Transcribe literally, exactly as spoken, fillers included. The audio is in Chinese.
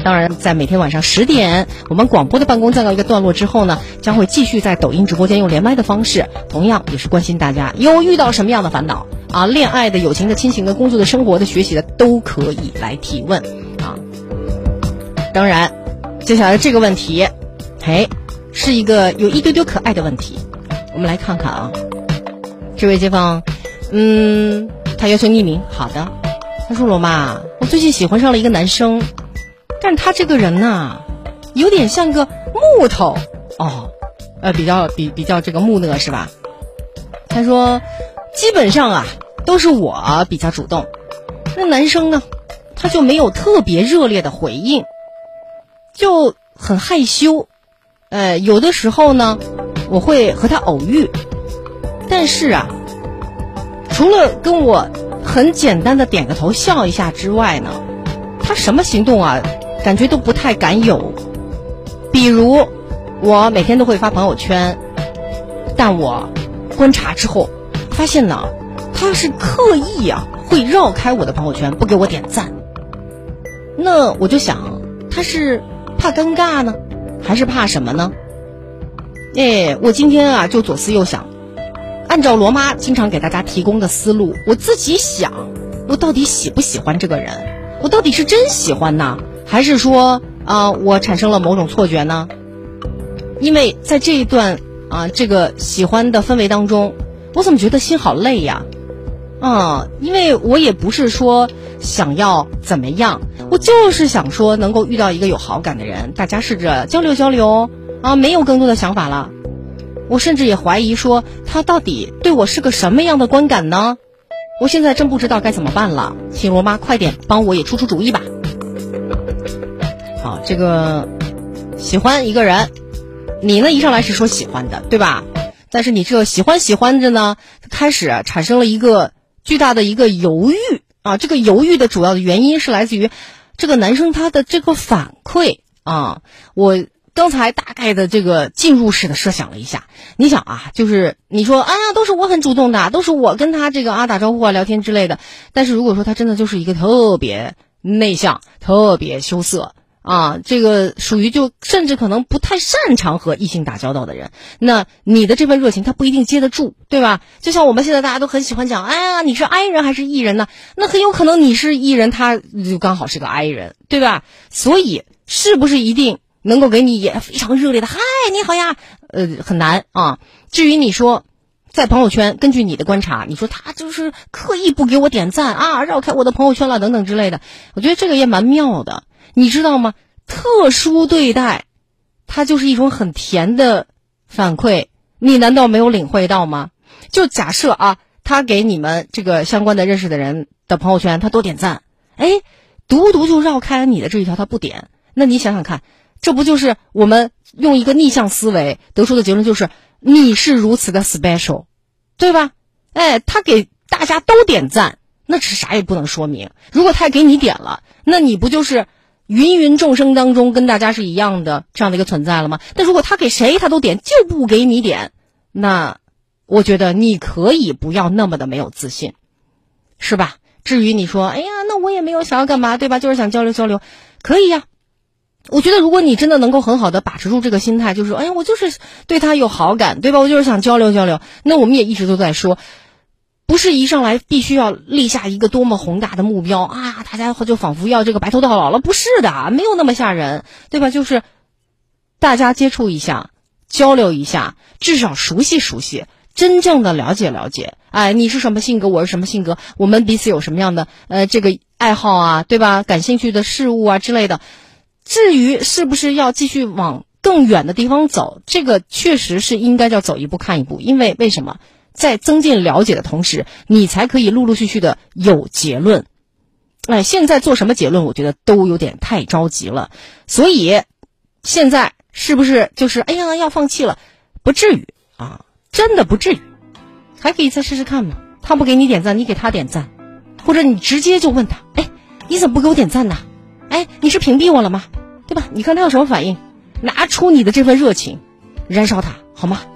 当然在每天晚上十点我们广播的办公暂告一个段落之后呢，将会继续在抖音直播间用连麦的方式，同样也是关心大家有遇到什么样的烦恼啊，恋爱的、友情的、亲情的、工作的、生活的、学习的都可以来提问啊。当然接下来这个问题嘿是一个有一丢丢可爱的问题，我们来看看啊。这位街坊嗯他要求匿名，好的。他说罗妈，我最近喜欢上了一个男生，但是他这个人呐有点像个木头哦，呃比较比比较这个木讷是吧？他说基本上啊都是我比较主动，那男生呢他就没有特别热烈的回应，就很害羞。呃有的时候呢我会和他偶遇，但是啊除了跟我很简单的点个头笑一下之外呢，他什么行动啊感觉都不太敢有。比如我每天都会发朋友圈，但我观察之后发现呢他是刻意啊会绕开我的朋友圈，不给我点赞。那我就想他是怕尴尬呢还是怕什么呢？哎，我今天啊就左思右想，按照罗妈经常给大家提供的思路，我自己想我到底喜不喜欢这个人，我到底是真喜欢呢还是说啊、呃、我产生了某种错觉呢？因为在这一段啊、呃、这个喜欢的氛围当中，我怎么觉得心好累呀啊、嗯、因为我也不是说想要怎么样，我就是想说能够遇到一个有好感的人，大家试着交流交流啊，没有更多的想法了。我甚至也怀疑说他到底对我是个什么样的观感呢？我现在真不知道该怎么办了，请罗妈快点帮我也出出主意吧。好，这个喜欢一个人，你呢一上来是说喜欢的对吧？但是你这喜欢喜欢着呢开始、啊、产生了一个巨大的一个犹豫啊，这个犹豫的主要的原因是来自于这个男生他的这个反馈啊。我刚才大概的这个进入式的设想了一下，你想啊，就是你说啊都是我很主动的，都是我跟他这个啊打招呼啊聊天之类的，但是如果说他真的就是一个特别内向特别羞涩啊，这个属于就甚至可能不太擅长和异性打交道的人，那你的这份热情他不一定接得住，对吧？就像我们现在大家都很喜欢讲，哎呀你是 I 人还是 E 人呢？那很有可能你是 E 人，他就刚好是个 I 人，对吧？所以是不是一定能够给你也非常热烈的嗨你好呀，呃很难啊。至于你说在朋友圈，根据你的观察，你说他就是刻意不给我点赞啊，绕开我的朋友圈了等等之类的，我觉得这个也蛮妙的。你知道吗？特殊对待它就是一种很甜的反馈，你难道没有领会到吗？就假设啊他给你们这个相关的认识的人的朋友圈他多点赞，哎独独就绕开你的这一条他不点，那你想想看，这不就是我们用一个逆向思维得出的结论，就是你是如此的 special， 对吧？哎，他给大家都点赞，那是啥也不能说明。如果他给你点了，那你不就是芸芸众生当中跟大家是一样的这样的一个存在了吗？但如果他给谁他都点，就不给你点，那我觉得你可以不要那么的没有自信，是吧？至于你说哎呀那我也没有想要干嘛，对吧？就是想交流交流，可以呀。我觉得如果你真的能够很好的把持住这个心态，就是哎呀我就是对他有好感，对吧？我就是想交流交流，那我们也一直都在说，不是一上来必须要立下一个多么宏大的目标啊，大家就仿佛要这个白头到老了，不是的，没有那么吓人，对吧？就是大家接触一下，交流一下，至少熟悉熟悉，真正的了解了解，哎，你是什么性格，我是什么性格，我们彼此有什么样的呃这个爱好啊，对吧？感兴趣的事物啊之类的。至于是不是要继续往更远的地方走，这个确实是应该要走一步看一步，因为为什么？在增进了解的同时，你才可以陆陆续续的有结论。哎，现在做什么结论，我觉得都有点太着急了。所以现在是不是就是哎呀要放弃了？不至于啊，真的不至于，还可以再试试看嘛。他不给你点赞，你给他点赞，或者你直接就问他，哎，你怎么不给我点赞呢？哎，你是屏蔽我了吗？对吧？你看他有什么反应，拿出你的这份热情，燃烧他，好吗？